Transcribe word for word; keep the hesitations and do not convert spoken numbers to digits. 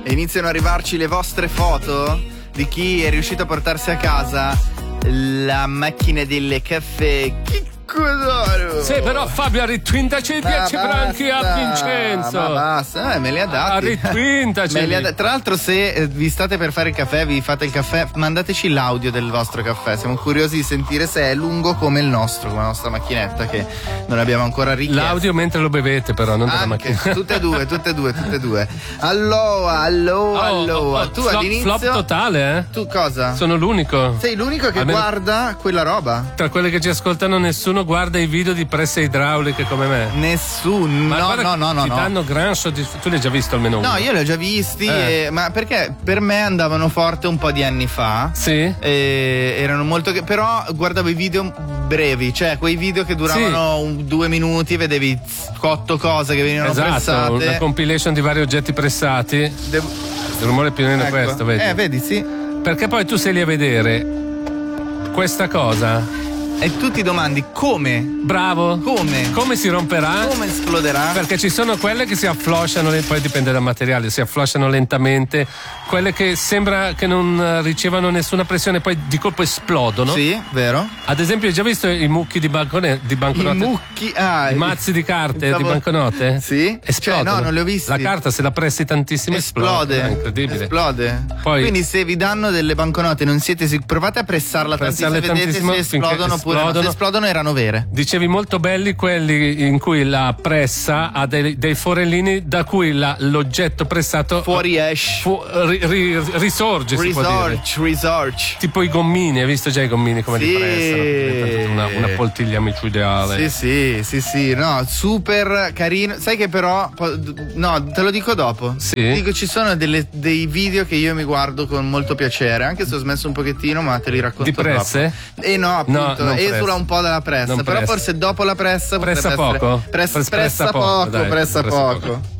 e iniziano ad arrivarci le vostre foto di chi è riuscito a portarsi a casa la macchina del caffè. Che cos'oro? Sì, però Fabio, ritwintaci i dieci franchi a Vincenzo. Ma basta, eh, me li ha dati. Ritwintaci. Me li ha da- Tra l'altro, se eh, vi state per fare il caffè, vi fate il caffè, mandateci l'audio del vostro caffè. Siamo curiosi di sentire se è lungo come il nostro, come la nostra macchinetta che non abbiamo ancora richiesto. L'audio mentre lo bevete, però, non della Anche, macchina. tutte e due, tutte e due, tutte e due. Allora, allora, Oh, allora. oh, Tu flop, all'inizio. flop totale, eh? Tu cosa? Sono l'unico. Sei l'unico che Almeno- guarda quella roba? Tra quelle che ci ascoltano, nessuno guarda i video di presse idrauliche come me. Nessuno. Ma No, guarda no, che no, no. Ti no. danno gran soddisfazione. Tu l'hai già visto almeno uno? No, io li ho già visti, Eh. e- ma perché per me andavano forte un po' di anni fa. Sì. E erano molto. Però guardavo i video brevi, cioè quei video che duravano un- due minuti, vedevi otto cose che venivano Esatto, pressate. una compilation di vari oggetti pressati. Devo- Il rumore più o meno è ecco. questo, vedi? Eh, vedi, sì. Perché poi tu sei lì a vedere questa cosa. E tu ti domandi come? Bravo. Come? Come si romperà? Come esploderà? Perché ci sono quelle che si afflosciano, poi dipende dal materiale, si afflosciano lentamente, quelle che sembra che non ricevano nessuna pressione, poi di colpo esplodono. Sì, vero? Ad esempio, hai già visto i mucchi di, bancone, di banconote? I mucchi, ah, I mazzi di carte Pensavo- di banconote? Sì? Esplodono. Cioè, no, non li ho visti. La carta, se la pressi tantissimo, esplode. Esplode, È incredibile. esplode. Poi- Quindi se vi danno delle banconote non siete sicuri, provate a pressarla tantissimo, Pressarle vedete tantissimo se esplodono finché oppure no. Se esplodono. esplodono erano vere. Dicevi molto belli quelli in cui la pressa ha dei, dei forellini da cui la- l'oggetto pressato Fuori esce. fu- ri- ri- risorge, si può dire. Research, research. Tipo i gommini, hai visto già i gommini come Sì. li pressano? Diventa tutta una, una poltiglia micidiale. Sì, sì, sì, sì, no, super carino. Sai che però, po- no, te lo dico dopo. Sì? Dico, ci sono delle- dei video che io mi guardo con molto piacere, anche se ho smesso un pochettino, ma te li racconto Di presse? dopo. E no, appunto, non esula pressa. un po' dalla pressa, Non però pressa. forse dopo la pressa Pressa potrebbe essere- poco? Press- Pressa pressa poco, poco, dai, pressa pressa poco. poco.